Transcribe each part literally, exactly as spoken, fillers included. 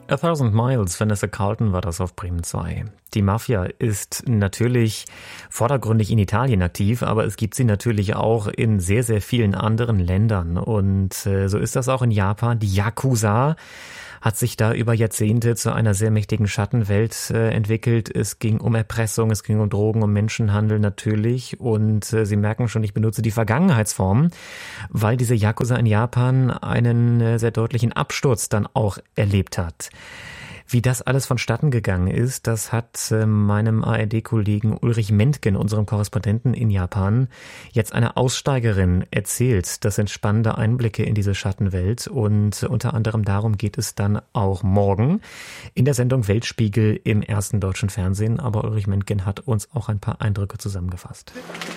A Thousand Miles, Vanessa Carlton war das auf Bremen zwei. Die Mafia ist natürlich vordergründig in Italien aktiv, aber es gibt sie natürlich auch in sehr, sehr vielen anderen Ländern. Und äh, so ist das auch in Japan. Die Yakuza hat sich da über Jahrzehnte zu einer sehr mächtigen Schattenwelt äh, entwickelt. Es ging um Erpressung, es ging um Drogen, um Menschenhandel natürlich. Und äh, Sie merken schon, ich benutze die Vergangenheitsform, weil diese Yakuza in Japan einen äh, sehr deutlichen Absturz dann auch erlebt hat. Wie das alles vonstatten gegangen ist, das hat äh, meinem A R D-Kollegen Ulrich Mentgen, unserem Korrespondenten in Japan, jetzt eine Aussteigerin erzählt. Das sind spannende Einblicke in diese Schattenwelt und äh, unter anderem darum geht es dann auch morgen in der Sendung Weltspiegel im ersten deutschen Fernsehen. Aber Ulrich Mentgen hat uns auch ein paar Eindrücke zusammengefasst.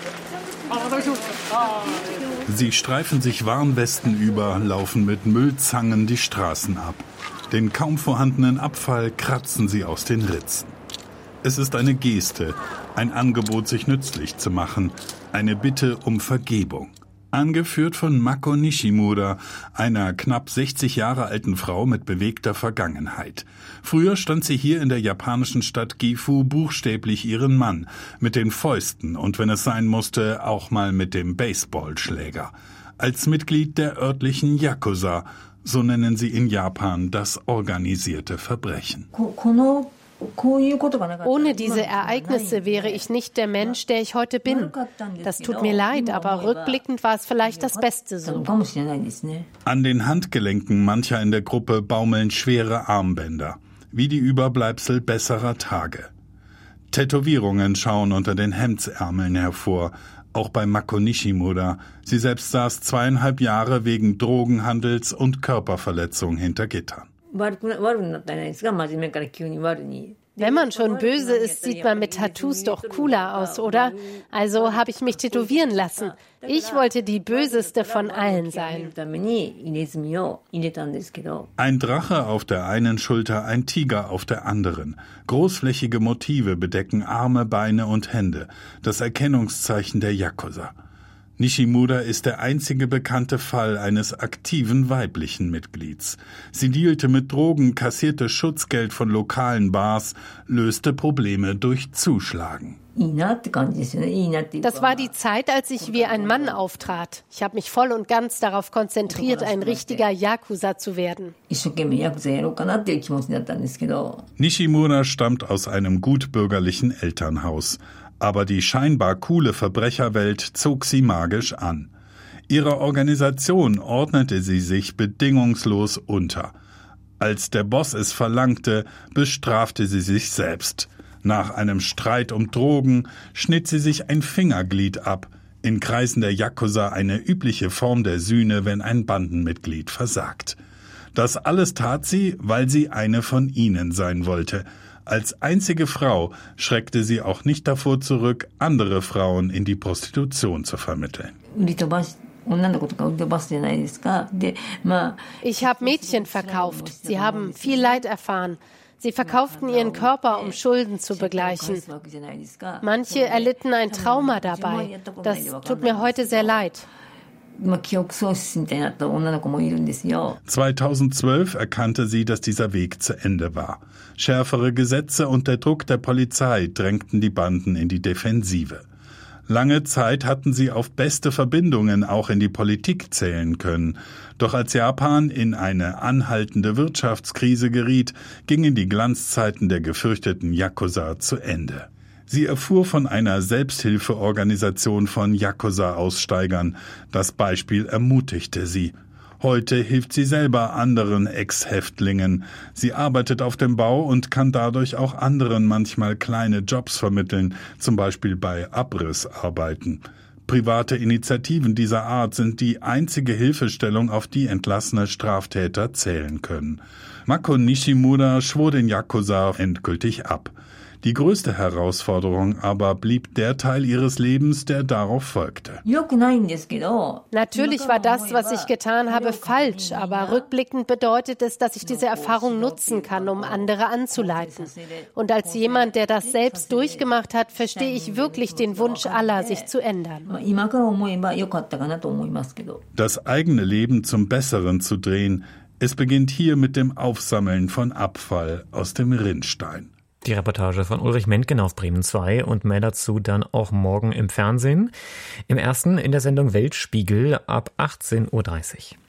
Sie streifen sich Warnwesten über, laufen mit Müllzangen die Straßen ab. Den kaum vorhandenen Abfall kratzen sie aus den Ritzen. Es ist eine Geste, ein Angebot, sich nützlich zu machen, eine Bitte um Vergebung. Angeführt von Mako Nishimura, einer knapp sechzig Jahre alten Frau mit bewegter Vergangenheit. Früher stand sie hier in der japanischen Stadt Gifu buchstäblich ihren Mann, mit den Fäusten und wenn es sein musste, auch mal mit dem Baseballschläger. Als Mitglied der örtlichen Yakuza, so nennen sie in Japan das organisierte Verbrechen. Ohne diese Ereignisse wäre ich nicht der Mensch, der ich heute bin. Das tut mir leid, aber rückblickend war es vielleicht das Beste so. An den Handgelenken mancher in der Gruppe baumeln schwere Armbänder, wie die Überbleibsel besserer Tage. Tätowierungen schauen unter den Hemdsärmeln hervor, auch bei Mako Nishimura. Sie selbst saß zweieinhalb Jahre wegen Drogenhandels und Körperverletzung hinter Gittern. Wenn man schon böse ist, sieht man mit Tattoos doch cooler aus, oder? Also habe ich mich tätowieren lassen. Ich wollte die böseste von allen sein. Ein Drache auf der einen Schulter, ein Tiger auf der anderen. Großflächige Motive bedecken Arme, Beine und Hände. Das Erkennungszeichen der Yakuza. Nishimura ist der einzige bekannte Fall eines aktiven weiblichen Mitglieds. Sie dealte mit Drogen, kassierte Schutzgeld von lokalen Bars, löste Probleme durch Zuschlagen. Das war die Zeit, als ich wie ein Mann auftrat. Ich habe mich voll und ganz darauf konzentriert, ein richtiger Yakuza zu werden. Nishimura stammt aus einem gutbürgerlichen Elternhaus. Aber die scheinbar coole Verbrecherwelt zog sie magisch an. Ihrer Organisation ordnete sie sich bedingungslos unter. Als der Boss es verlangte, bestrafte sie sich selbst. Nach einem Streit um Drogen schnitt sie sich ein Fingerglied ab. In Kreisen der Yakuza eine übliche Form der Sühne, wenn ein Bandenmitglied versagt. Das alles tat sie, weil sie eine von ihnen sein wollte. Als einzige Frau schreckte sie auch nicht davor zurück, andere Frauen in die Prostitution zu vermitteln. Ich habe Mädchen verkauft. Sie haben viel Leid erfahren. Sie verkauften ihren Körper, um Schulden zu begleichen. Manche erlitten ein Trauma dabei. Das tut mir heute sehr leid. zweitausendzwölf erkannte sie, dass dieser Weg zu Ende war. Schärfere Gesetze und der Druck der Polizei drängten die Banden in die Defensive. Lange Zeit hatten sie auf beste Verbindungen auch in die Politik zählen können. Doch als Japan in eine anhaltende Wirtschaftskrise geriet, gingen die Glanzzeiten der gefürchteten Yakuza zu Ende. Sie erfuhr von einer Selbsthilfeorganisation von Yakuza-Aussteigern. Das Beispiel ermutigte sie. Heute hilft sie selber anderen Ex-Häftlingen. Sie arbeitet auf dem Bau und kann dadurch auch anderen manchmal kleine Jobs vermitteln, zum Beispiel bei Abrissarbeiten. Private Initiativen dieser Art sind die einzige Hilfestellung, auf die entlassene Straftäter zählen können. Mako Nishimura schwor den Yakuza endgültig ab. Die größte Herausforderung aber blieb der Teil ihres Lebens, der darauf folgte. Natürlich war das, was ich getan habe, falsch, aber rückblickend bedeutet es, dass ich diese Erfahrung nutzen kann, um andere anzuleiten. Und als jemand, der das selbst durchgemacht hat, verstehe ich wirklich den Wunsch aller, sich zu ändern. Das eigene Leben zum Besseren zu drehen, Es beginnt hier mit dem Aufsammeln von Abfall aus dem Rinnstein. Die Reportage von Ulrich Mentgen auf Bremen zwei und mehr dazu dann auch morgen im Fernsehen. Im ersten in der Sendung Weltspiegel ab achtzehn Uhr dreißig.